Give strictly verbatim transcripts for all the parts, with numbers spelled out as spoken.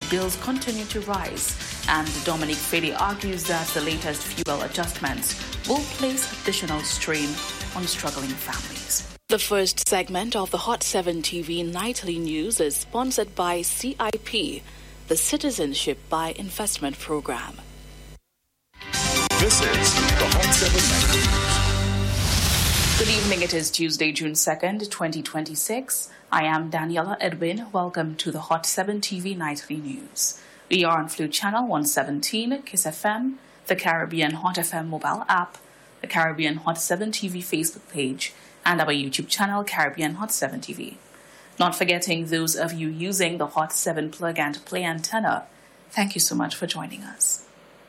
bills continue to rise, and Dominic Fede argues that the latest fuel adjustments will place additional strain on struggling families. The first segment of the Hot seven T V Nightly News is sponsored by C I P, the Citizenship by Investment Program. This is the Hot seven Nightly News. Good evening. It is Tuesday, June second, twenty twenty-six. I am Daniela Edwin. Welcome to the Hot seven T V Nightly News. We are on Flu Channel one seventeen, Kiss F M, the Caribbean Hot F M mobile app, the Caribbean Hot seven T V Facebook page, and our YouTube channel, Caribbean Hot seven T V. Not forgetting those of you using the Hot seven plug and play antenna, thank you so much for joining us.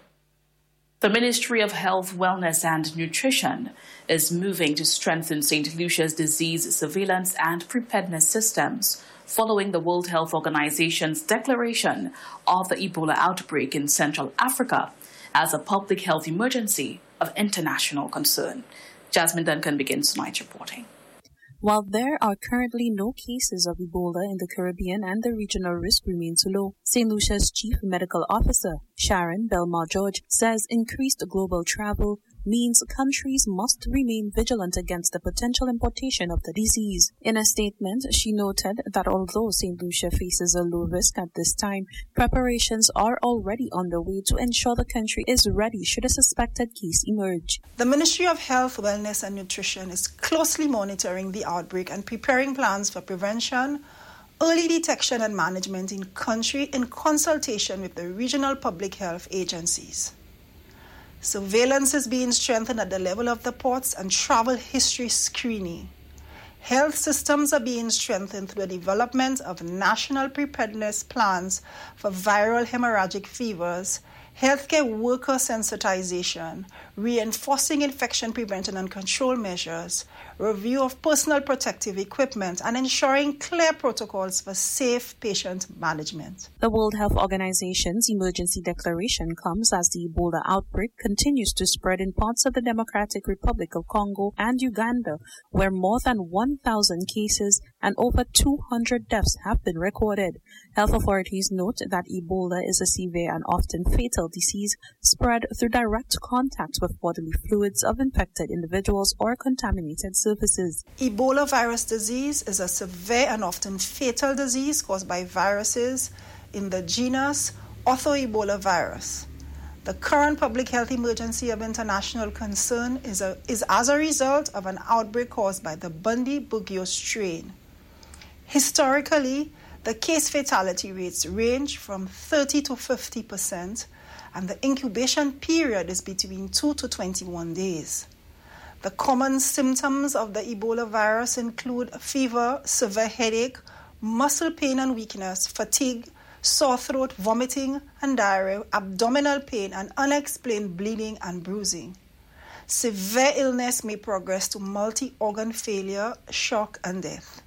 The Ministry of Health, Wellness and Nutrition is moving to strengthen Saint Lucia's disease surveillance and preparedness systems following the World Health Organization's declaration of the Ebola outbreak in Central Africa as a public health emergency of international concern. Jasmine Duncan begins tonight's reporting. While there are currently no cases of Ebola in the Caribbean and the regional risk remains low, Saint Lucia's Chief Medical Officer, Sharon Belmar-George, says increased global travel means countries must remain vigilant against the potential importation of the disease. In a statement, she noted that although Saint Lucia faces a low risk at this time, preparations are already underway to ensure the country is ready should a suspected case emerge. The Ministry of Health, Wellness and Nutrition is closely monitoring the outbreak and preparing plans for prevention, early detection and management in country in consultation with the regional public health agencies. Surveillance is being strengthened at the level of the ports and travel history screening. Health systems are being strengthened through the development of national preparedness plans for viral hemorrhagic fevers, healthcare worker sensitization, reinforcing infection prevention and control measures, review of personal protective equipment, and ensuring clear protocols for safe patient management. The World Health Organization's emergency declaration comes as the Ebola outbreak continues to spread in parts of the Democratic Republic of Congo and Uganda, where more than one thousand cases and over two hundred deaths have been recorded. Health authorities note that Ebola is a severe and often fatal disease spread through direct contact with bodily fluids of infected individuals or contaminated surfaces. Ebola virus disease is a severe and often fatal disease caused by viruses in the genus Ortho-Ebola virus. The current public health emergency of international concern is, a, is as a result of an outbreak caused by the Bundibugyo strain. Historically, the case fatality rates range from thirty to fifty percent, and the incubation period is between two to twenty-one days. The common symptoms of the Ebola virus include fever, severe headache, muscle pain and weakness, fatigue, sore throat, vomiting and diarrhea, abdominal pain, and unexplained bleeding and bruising. Severe illness may progress to multi-organ failure, shock, and death.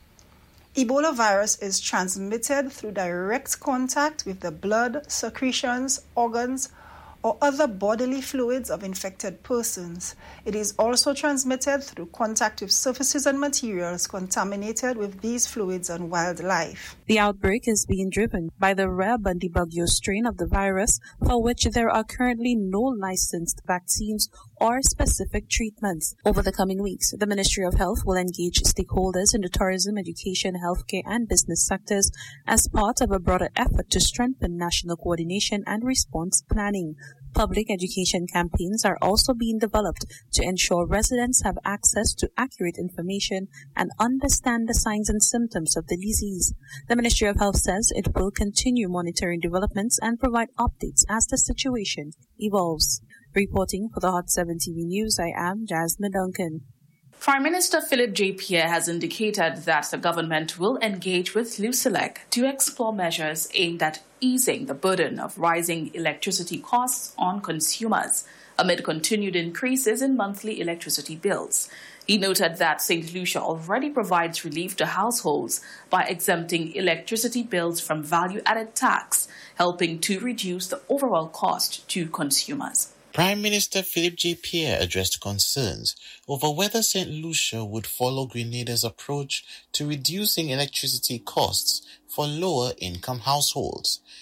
Ebola virus is transmitted through direct contact with the blood, secretions, organs, or other bodily fluids of infected persons. It is also transmitted through contact with surfaces and materials contaminated with these fluids and wildlife. The outbreak is being driven by the rare Bundibugyo strain of the virus, for which there are currently no licensed vaccines or specific treatments. Over the coming weeks, the Ministry of Health will engage stakeholders in the tourism, education, healthcare, and business sectors as part of a broader effort to strengthen national coordination and response planning. Public education campaigns are also being developed to ensure residents have access to accurate information and understand the signs and symptoms of the disease. The Ministry of Health says it will continue monitoring developments and provide updates as the situation evolves. Reporting for the Hot seven T V News, I am Jasmine Duncan. Prime Minister Philip J. Pierre has indicated that the government will engage with Lucelec to explore measures aimed at easing the burden of rising electricity costs on consumers amid continued increases in monthly electricity bills. He noted that Saint Lucia already provides relief to households by exempting electricity bills from value-added tax, helping to reduce the overall cost to consumers. Prime Minister Philip J. Pierre addressed concerns over whether Saint Lucia would follow Grenada's approach to reducing electricity costs for lower-income households.